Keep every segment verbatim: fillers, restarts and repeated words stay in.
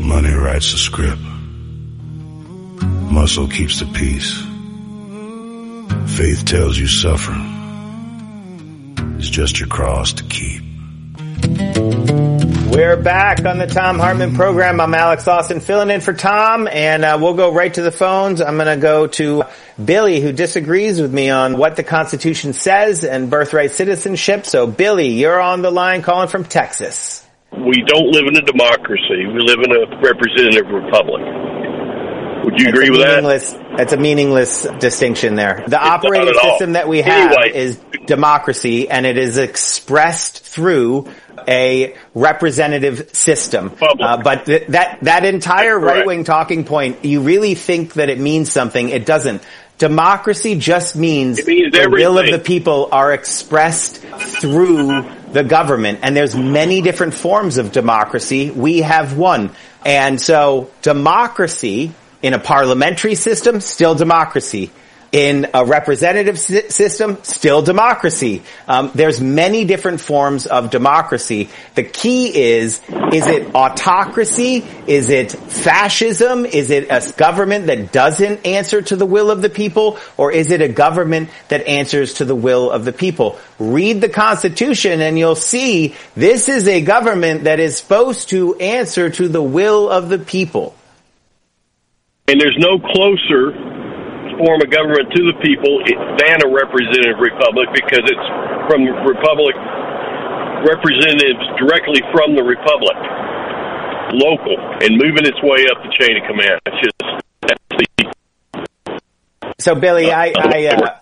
Money writes the script. Muscle keeps the peace. Faith tells you suffering is just your cross to keep. We're back on the Thom Hartmann program. I'm Alex Lawson filling in for Tom, and uh, we'll go right to the phones. I'm going to go to Billy, who disagrees with me on what the Constitution says and birthright citizenship. So, Billy, you're on the line calling from Texas. We don't live in a democracy. We live in a representative republic. Would you That's agree with that? That's a meaningless distinction there. The operating system that we have anyway. is democracy, and it is expressed through a representative system. Uh, but th- that that entire right-wing talking point, you really think that it means something. It doesn't. Democracy just means, it means the everything. will of the people are expressed through the government. And there's many different forms of democracy. We have one. And so democracy in a parliamentary system, still democracy. In a representative si- system, still democracy. Um, there's many different forms of democracy. The key is, is it autocracy? Is it fascism? Is it a government that doesn't answer to the will of the people? Or is it a government that answers to the will of the people? Read the Constitution and you'll see this is a government that is supposed to answer to the will of the people. And there's no closer form of government to the people than a representative republic, because it's from republic representatives directly from the republic, local, and moving its way up the chain of command. That's just that's the. So, Billy, I, I uh,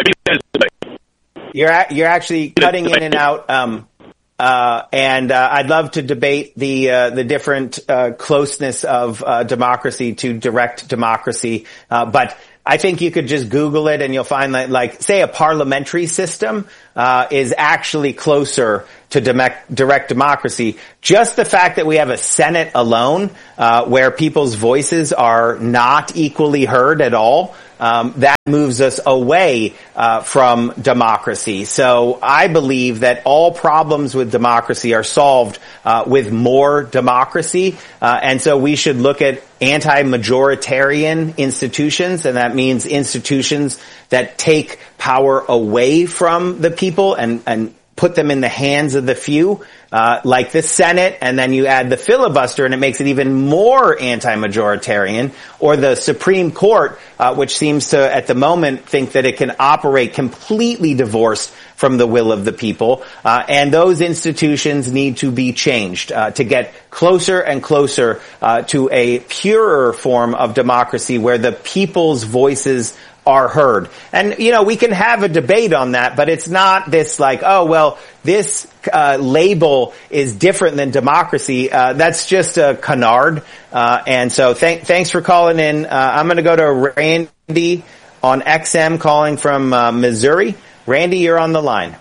you're you're actually cutting in and out. Um, Uh, and, uh, I'd love to debate the, uh, the different, uh, closeness of, uh, democracy to direct democracy. Uh, but I think you could just Google it and you'll find that, like, say a parliamentary system, uh, is actually closer to direct, direct democracy. Just the fact that we have a Senate alone, uh, where people's voices are not equally heard at all, Um, that moves us away uh, from democracy. So I believe that all problems with democracy are solved uh, with more democracy, uh, and so we should look at anti-majoritarian institutions, and that means institutions that take power away from the people and, and put them in the hands of the few, uh, like the Senate, and then you add the filibuster and it makes it even more anti-majoritarian, or the Supreme Court, uh, which seems to, at the moment, think that it can operate completely divorced from the will of the people, uh, and those institutions need to be changed, uh, to get closer and closer, uh, to a purer form of democracy where the people's voices are heard. And, you know, we can have a debate on that, but it's not this like, oh, well, this uh, label is different than democracy. Uh, that's just a canard. Uh, and so th- thanks for calling in. Uh, I'm going to go to Randy on X M calling from uh, Missouri. Randy, you're on the line.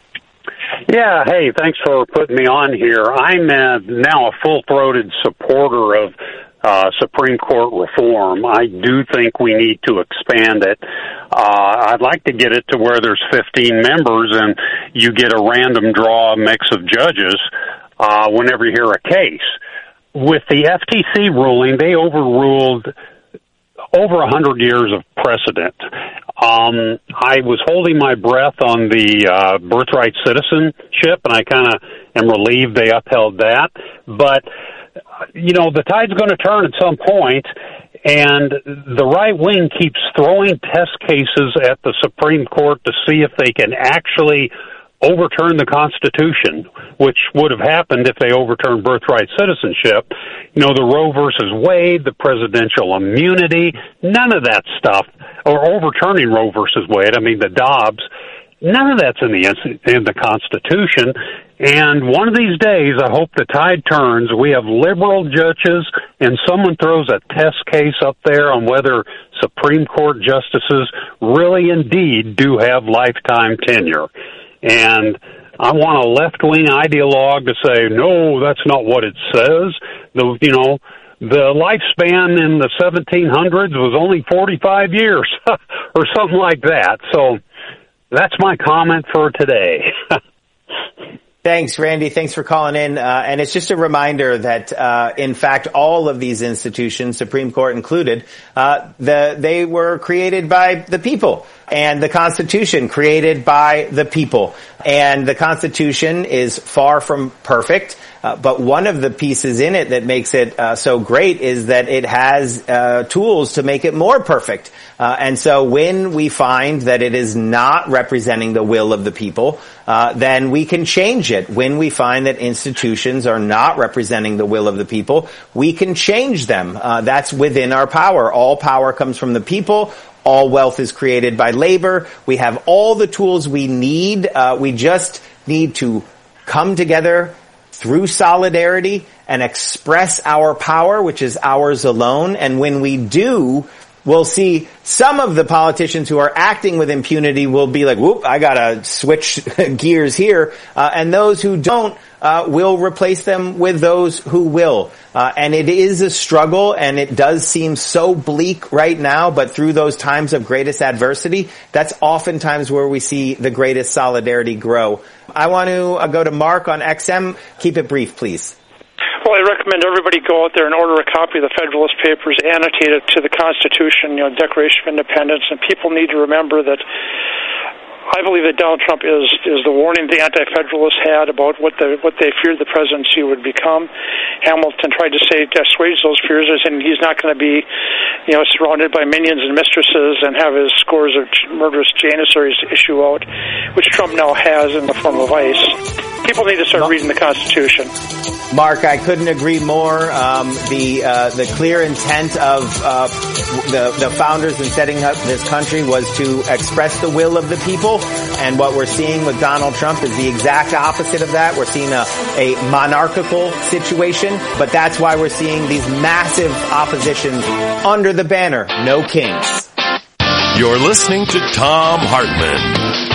Yeah, hey, thanks for putting me on here. I'm uh, now a full-throated supporter of Uh, Supreme Court reform. I do think we need to expand it. Uh, I'd like to get it to where there's fifteen members and you get a random draw mix of judges uh, whenever you hear a case. With the F T C ruling, they overruled over a hundred years of precedent. Um, I was holding my breath on the uh, birthright citizenship, and I kind of am relieved they upheld that. But you know, the tide's going to turn at some point, and the right wing keeps throwing test cases at the Supreme Court to see if they can actually overturn the Constitution, which would have happened if they overturned birthright citizenship. You know, the Roe versus Wade, the presidential immunity, none of that stuff, or overturning Roe versus Wade, I mean the Dobbs, none of that's in the in the Constitution. And one of these days, I hope the tide turns. We have liberal judges, and someone throws a test case up there on whether Supreme Court justices really indeed do have lifetime tenure. And I want a left-wing ideologue to say, no, that's not what it says. The, you know, the lifespan in the seventeen hundreds was only forty-five years or something like that. So that's my comment for today. Thanks, Randy. Thanks for calling in. Uh, and it's just a reminder that, uh, in fact, all of these institutions, Supreme Court included, uh, the, they were created by the people, and the Constitution created by the people. And the Constitution is far from perfect. Uh, but one of the pieces in it that makes it uh, so great is that it has uh, tools to make it more perfect. Uh, and so when we find that it is not representing the will of the people, uh, then we can change it. When we find that institutions are not representing the will of the people, we can change them. Uh, that's within our power. All power comes from the people. All wealth is created by labor. We have all the tools we need. Uh, we just need to come together through solidarity and express our power, which is ours alone. And when we do, we'll see some of the politicians who are acting with impunity will be like, whoop, I gotta switch gears here. Uh, and those who don't, uh, will replace them with those who will. Uh, and it is a struggle, and it does seem so bleak right now, but through those times of greatest adversity, that's oftentimes where we see the greatest solidarity grow. I want to uh, go to Mark on X M. Keep it brief, please. Well, I recommend everybody go out there and order a copy of the Federalist Papers, annotate it to the Constitution, you know, Declaration of Independence, and people need to remember that I believe that Donald Trump is is the warning the anti-federalists had about what the what they feared the presidency would become. Hamilton tried to say to assuage those fears, and he's not going to be, you know, surrounded by minions and mistresses and have his scores of murderous Janissaries issue out, which Trump now has in the form of ICE. People need to start reading the Constitution. Mark, I couldn't agree more. Um, the uh, the clear intent of uh, the the founders in setting up this country was to express the will of the people, and what we're seeing with Donald Trump is the exact opposite of that. We're seeing a, a monarchical situation, but that's why we're seeing these massive oppositions under the banner, no kings. You're listening to Thom Hartmann.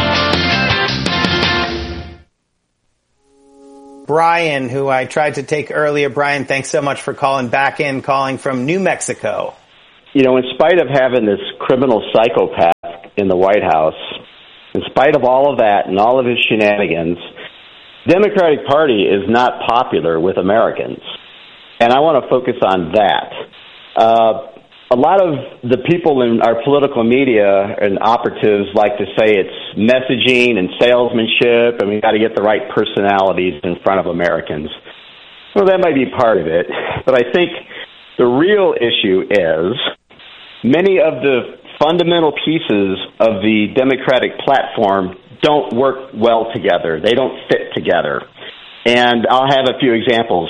Brian, who I tried to take earlier. Brian, thanks so much for calling back in, calling from New Mexico. You know, in spite of having this criminal psychopath in the White House, in spite of all of that and all of his shenanigans, the Democratic Party is not popular with Americans. And I want to focus on that. Uh, a lot of the people in our political media and operatives like to say it's messaging and salesmanship, and we've got to get the right personalities in front of Americans. Well, that might be part of it, but I think the real issue is many of the fundamental pieces of the Democratic platform don't work well together. They don't fit together. And I'll have a few examples.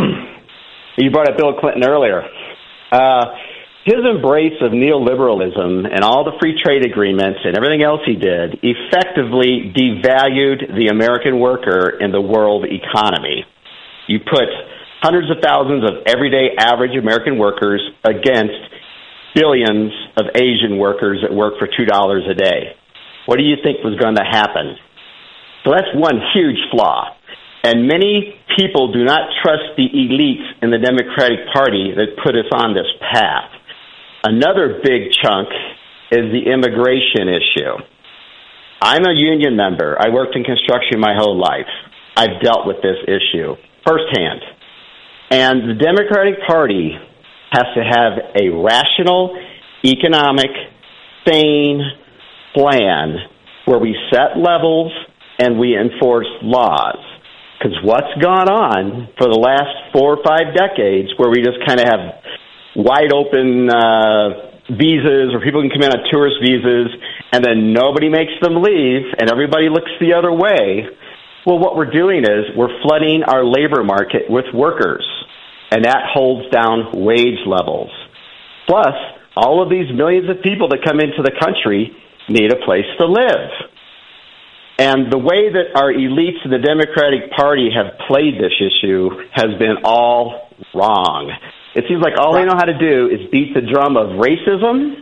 You brought up Bill Clinton earlier. Uh, His embrace of neoliberalism and all the free trade agreements and everything else he did effectively devalued the American worker in the world economy. You put hundreds of thousands of everyday average American workers against billions of Asian workers that work for two dollars a day. What do you think was going to happen? So that's one huge flaw. And many people do not trust the elites in the Democratic Party that put us on this path. Another big chunk is the immigration issue. I'm a union member. I worked in construction my whole life. I've dealt with this issue firsthand. And the Democratic Party has to have a rational, economic, sane plan where we set levels and we enforce laws. Because what's gone on for the last four or five decades where we just kind of have wide open uh, visas, or people can come in on tourist visas, and then nobody makes them leave, and everybody looks the other way. Well, what we're doing is we're flooding our labor market with workers, and that holds down wage levels. Plus, all of these millions of people that come into the country need a place to live. And the way that our elites in the Democratic Party have played this issue has been all wrong. It seems like all they know how to do is beat the drum of racism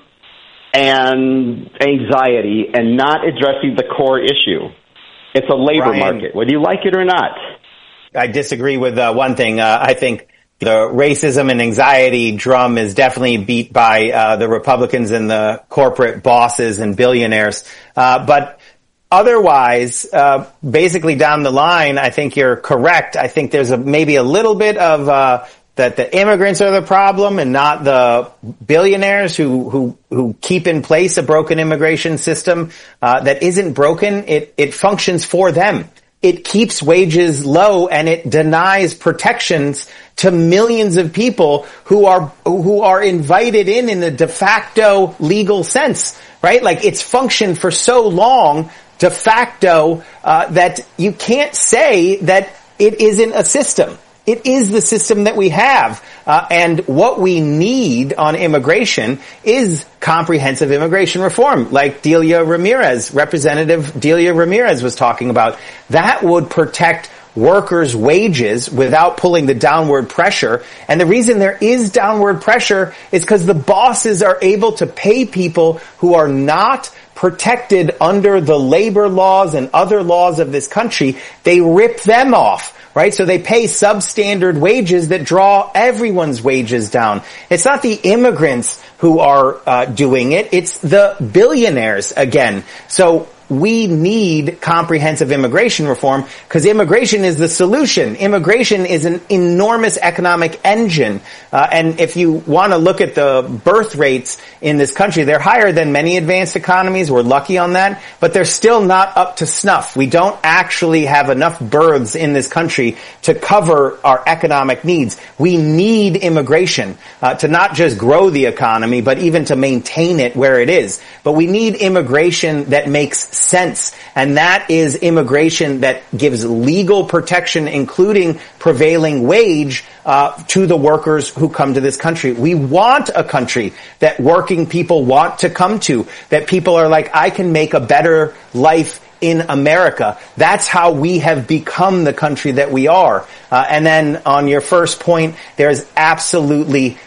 and anxiety and not addressing the core issue. It's a labor Brian, market, whether you like it or not. I disagree with uh, one thing. Uh, I think the racism and anxiety drum is definitely beat by uh, the Republicans and the corporate bosses and billionaires. Uh, but otherwise, uh, basically down the line, I think you're correct. I think there's a, maybe a little bit of, uh, that the immigrants are the problem and not the billionaires who, who, who keep in place a broken immigration system, uh, that isn't broken. It, it functions for them. It keeps wages low and it denies protections to millions of people who are, who are invited in in the de facto legal sense, right? Like it's functioned for so long de facto, uh, that you can't say that it isn't a system. It is the system that we have. Uh, and what we need on immigration is comprehensive immigration reform, like Delia Ramirez, Representative Delia Ramirez was talking about. That would protect workers' wages without pulling the downward pressure. And the reason there is downward pressure is because the bosses are able to pay people who are not protected under the labor laws and other laws of this country. They rip them off. Right? So they pay substandard wages that draw everyone's wages down. It's not the immigrants who are uh, doing it. It's the billionaires again. So we need comprehensive immigration reform because immigration is the solution. Immigration is an enormous economic engine. Uh, and if you want to look at the birth rates in this country, they're higher than many advanced economies. We're lucky on that, but they're still not up to snuff. We don't actually have enough births in this country to cover our economic needs. We need immigration uh, to not just grow the economy, but even to maintain it where it is. But we need immigration that makes sense, and that is immigration that gives legal protection, including prevailing wage, uh, to the workers who come to this country. We want a country that working people want to come to, that people are like, I can make a better life in America. That's how we have become the country that we are. Uh, and then on your first point, there's absolutely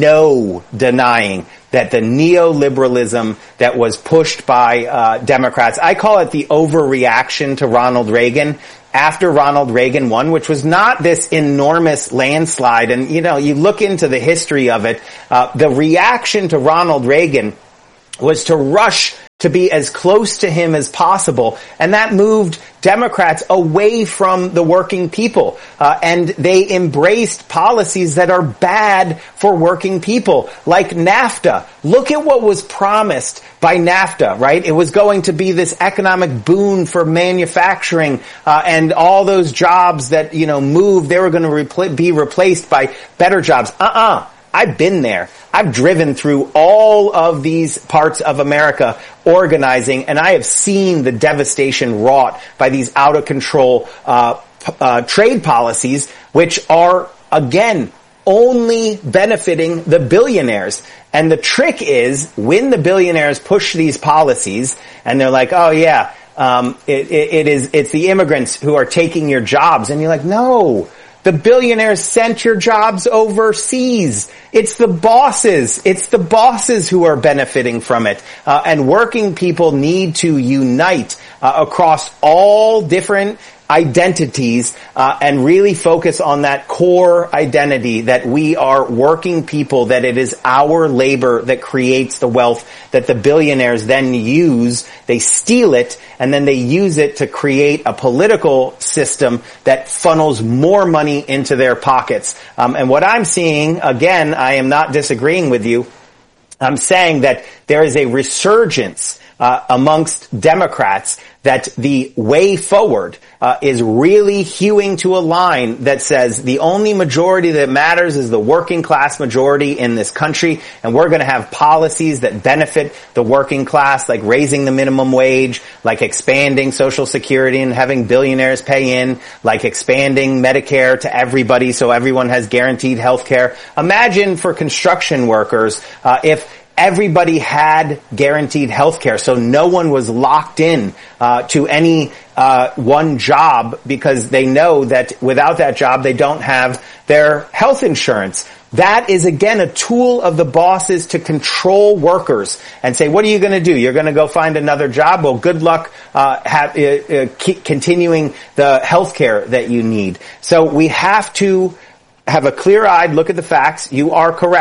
no denying that the neoliberalism that was pushed by uh, Democrats, I call it the overreaction to Ronald Reagan. After Ronald Reagan won, which was not this enormous landslide, and you know, you look into the history of it, uh, the reaction to Ronald Reagan was to rush to be as close to him as possible, and that moved Democrats away from the working people, uh, and they embraced policies that are bad for working people, like NAFTA. Look at what was promised by NAFTA, right? It was going to be this economic boon for manufacturing, uh, and all those jobs that, you know, moved, they were going to repl- be replaced by better jobs. Uh-uh. I've been there. I've driven through all of these parts of America organizing, and I have seen the devastation wrought by these out-of-control uh, uh trade policies, which are, again, only benefiting the billionaires. And the trick is, when the billionaires push these policies, and they're like, oh yeah, um, it, it, it is, it's the immigrants who are taking your jobs, and you're like, no. The billionaires sent your jobs overseas. It's the bosses. It's the bosses who are benefiting from it. Uh, and working people need to unite uh, across all different identities uh, and really focus on that core identity that we are working people, that it is our labor that creates the wealth that the billionaires then use. They steal it, and then they use it to create a political system that funnels more money into their pockets. Um, and what I'm seeing, again, I am not disagreeing with you. I'm saying that there is a resurgence Uh, amongst Democrats, that the way forward uh, is really hewing to a line that says the only majority that matters is the working class majority in this country, and we're going to have policies that benefit the working class, like raising the minimum wage, like expanding Social Security and having billionaires pay in, like expanding Medicare to everybody so everyone has guaranteed health care. Imagine for construction workers uh, if everybody had guaranteed health care, so no one was locked in uh, to any uh, one job, because they know that without that job they don't have their health insurance. That is, again, a tool of the bosses to control workers and say, what are you going to do? You're going to go find another job? Well, good luck uh, have, uh, uh, keep continuing the health care that you need. So we have to have a clear-eyed look at the facts. You are correct.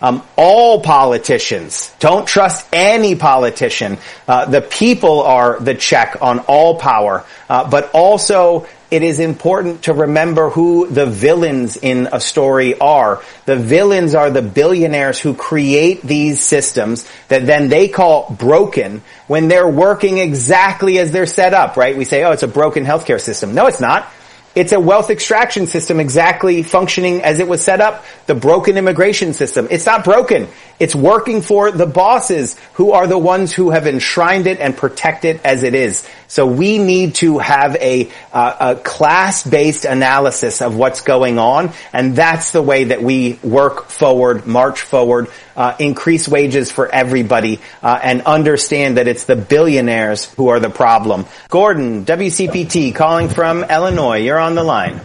Um, all politicians, don't trust any politician. Uh, the people are the check on all power. Uh, but also, it is important to remember who the villains in a story are. The villains are the billionaires who create these systems that then they call broken when they're working exactly as they're set up, right? We say, oh, it's a broken healthcare system. No, it's not. It's a wealth extraction system exactly functioning as it was set up. The broken immigration system. It's not broken. It's working for the bosses who are the ones who have enshrined it and protect it as it is. So we need to have a, uh, a class-based analysis of what's going on, and that's the way that we work forward, march forward, uh, increase wages for everybody, uh, and understand that it's the billionaires who are the problem. Gordon, W C P T, calling from Illinois. You're on the line.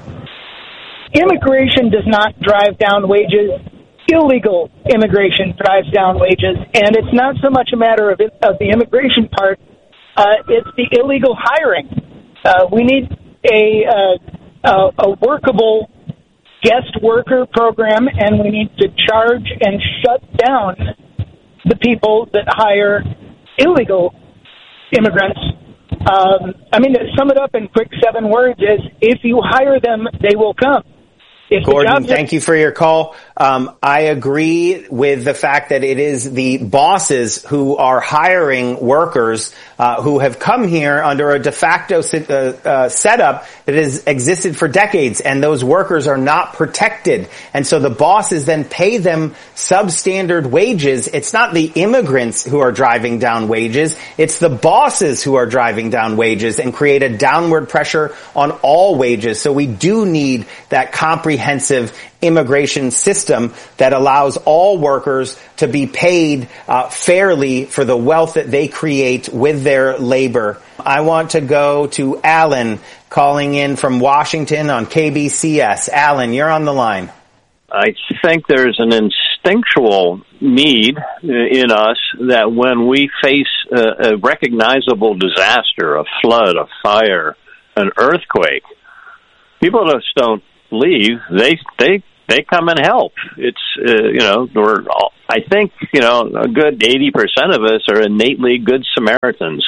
Immigration does not drive down wages. Illegal immigration drives down wages, and it's not so much a matter of, it, of the immigration part. Uh, it's the illegal hiring. Uh, we need a, uh, a workable guest worker program, and we need to charge and shut down the people that hire illegal immigrants. Um, I mean, to sum it up in quick seven words is, if you hire them, they will come. If Gordon, thank you for your call. Um, I agree with the fact that it is the bosses who are hiring workers uh, who have come here under a de facto uh, uh, setup that has existed for decades, and those workers are not protected. And so the bosses then pay them substandard wages. It's not the immigrants who are driving down wages. It's the bosses who are driving down wages and create a downward pressure on all wages. So we do need that comprehensive immigration system that allows all workers to be paid uh, fairly for the wealth that they create with their labor. I want to go to Alan, calling in from Washington on K B C S. Alan, you're on the line. I think there's an instinctual need in us that when we face a, a recognizable disaster, a flood, a fire, an earthquake, people just don't leave. They they they come and help. It's uh, you know we're all, I think you know a good eighty percent of us are innately good Samaritans,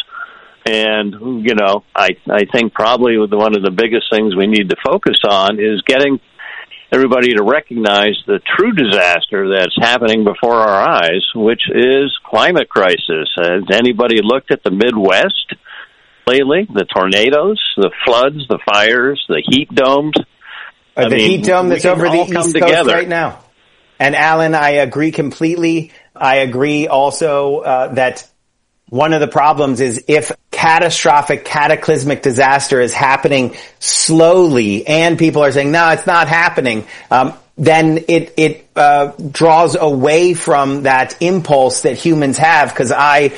and you know I I think probably one of the biggest things we need to focus on is getting everybody to recognize the true disaster that's happening before our eyes, which is climate crisis. Has anybody looked at the Midwest lately? The tornadoes, the floods, the fires, the heat domes. Uh, the mean, heat dome that's over the East Coast together. right now. And Alan, I agree completely. I agree also uh, that one of the problems is if catastrophic, cataclysmic disaster is happening slowly and people are saying, no, it's not happening, um, then it, it uh, draws away from that impulse that humans have, because I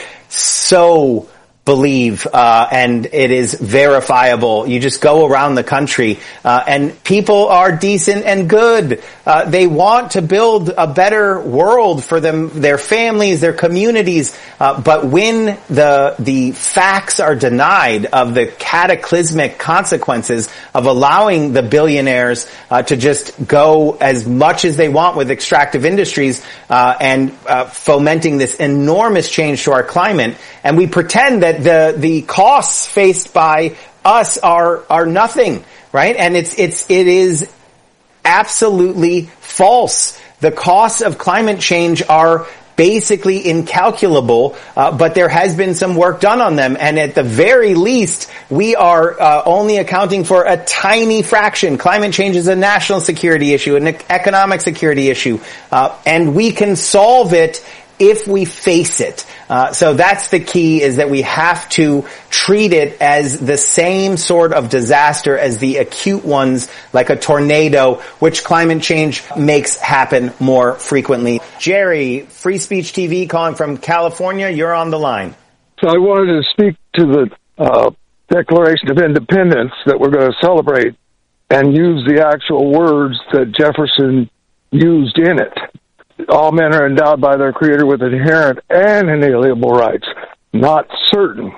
so believe, uh, and it is verifiable. You just go around the country, uh, and people are decent and good. Uh, they want to build a better world for them, their families, their communities. Uh, but when the, the facts are denied of the cataclysmic consequences of allowing the billionaires, uh, to just go as much as they want with extractive industries, uh, and, uh, fomenting this enormous change to our climate, and we pretend that the the costs faced by us are are nothing, right? And it's it's it is absolutely false. The costs of climate change are basically incalculable, uh, but there has been some work done on them, and at the very least, we are uh, only accounting for a tiny fraction. Climate change is a national security issue, an economic security issue, uh, and we can solve it if we face it. Uh, so that's the key, is that we have to treat it as the same sort of disaster as the acute ones, like a tornado, which climate change makes happen more frequently. Jerry, Free Speech T V, calling from California. You're on the line. So I wanted to speak to the uh, Declaration of Independence that we're going to celebrate and use the actual words that Jefferson used in it. All men are endowed by their Creator with inherent and inalienable rights, not certain.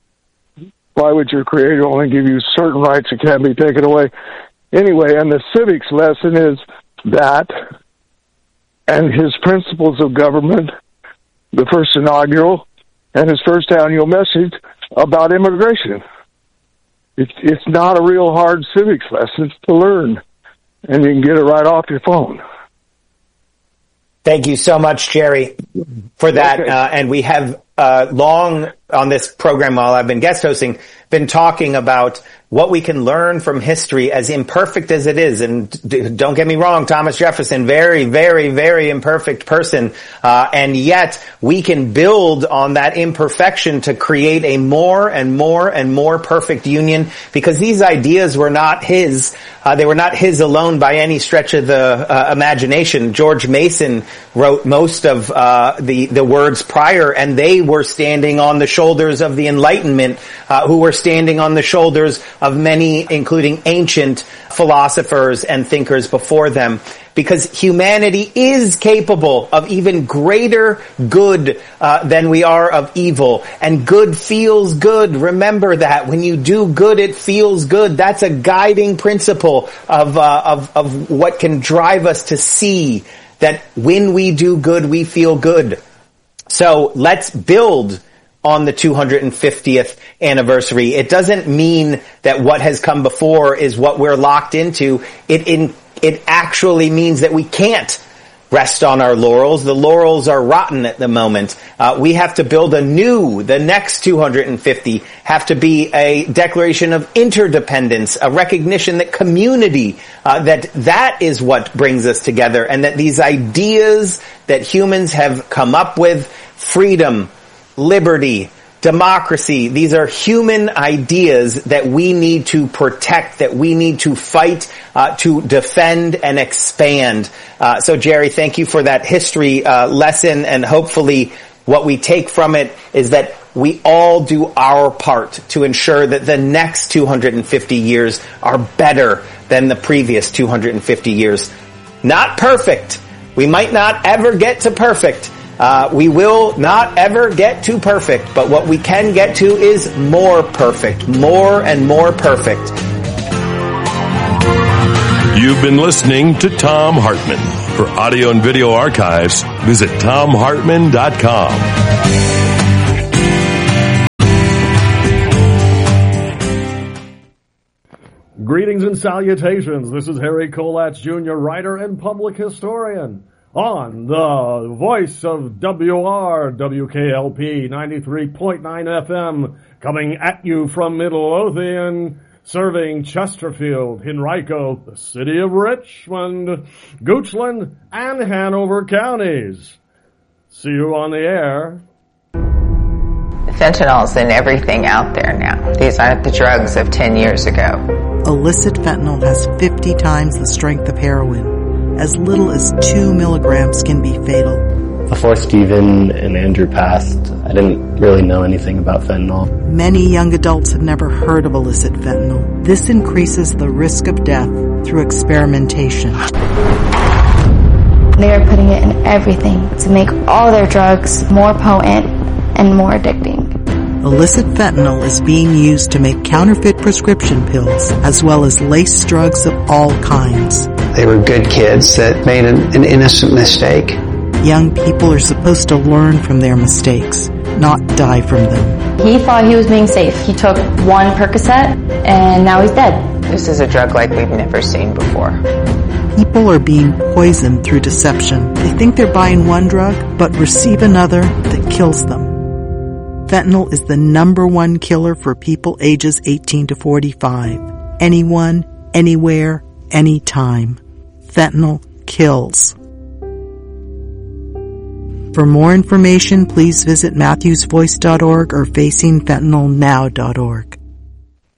Why would your Creator only give you certain rights that can't be taken away? Anyway, and the civics lesson is that and his principles of government, the first inaugural, and his first annual message about immigration. It's, it's not a real hard civics lesson to learn, and you can get it right off your phone. Thank you so much, Jerry, for that. Okay. Uh, and we have uh, long on this program while I've been guest hosting, been talking about what we can learn from history, as imperfect as it is. And d- don't get me wrong, Thomas Jefferson, very, very, very imperfect person. Uh, and yet we can build on that imperfection to create a more and more and more perfect union, because these ideas were not his. Uh, they were not his alone by any stretch of the uh, imagination. George Mason wrote most of uh, the, the words prior, and they were standing on the shoulders of the Enlightenment, uh, who were standing on the shoulders of many, including ancient philosophers and thinkers before them. Because humanity is capable of even greater good uh, than we are of evil. And good feels good. Remember that. When you do good, it feels good. That's a guiding principle of, uh, of, of what can drive us to see that when we do good, we feel good. So let's build on the two hundred fiftieth anniversary. It doesn't mean that what has come before is what we're locked into. It in, it actually means that we can't rest on our laurels. The laurels are rotten at the moment. Uh, we have to build a new, the next two hundred fifty have to be a declaration of interdependence, a recognition that community, uh, that that is what brings us together, and that these ideas that humans have come up with, freedom, liberty, democracy, these are human ideas that we need to protect, that we need to fight, uh, to defend and expand. Uh, so Jerry, thank you for that history uh, lesson, and hopefully what we take from it is that we all do our part to ensure that the next two hundred fifty years are better than the previous two hundred fifty years. Not perfect. We might not ever get to perfect. Uh, we will not ever get to perfect, but what we can get to is more perfect, more and more perfect. You've been listening to Thom Hartmann. For audio and video archives, visit thom hartmann dot com. Greetings and salutations. This is Harry Kolatz, Junior writer and public historian, on the voice of W R W K L P ninety-three point nine F M, coming at you from Midlothian, serving Chesterfield, Henrico, the city of Richmond, Goochland, and Hanover counties. See you on the air. Fentanyl's in everything out there now. These aren't the drugs of ten years ago. Illicit fentanyl has fifty times the strength of heroin. As little as two milligrams can be fatal. Before Stephen and Andrew passed, I didn't really know anything about fentanyl. Many young adults have never heard of illicit fentanyl. This increases the risk of death through experimentation. They are putting it in everything to make all their drugs more potent and more addicting. Illicit fentanyl is being used to make counterfeit prescription pills, as well as lace drugs of all kinds. They were good kids that made an, an innocent mistake. Young people are supposed to learn from their mistakes, not die from them. He thought he was being safe. He took one Percocet, and now he's dead. This is a drug like we've never seen before. People are being poisoned through deception. They think they're buying one drug, but receive another that kills them. Fentanyl is the number one killer for people ages eighteen to forty-five. Anyone, anywhere, anytime. Fentanyl kills. For more information, please visit matthews voice dot org or facing fentanyl now dot org.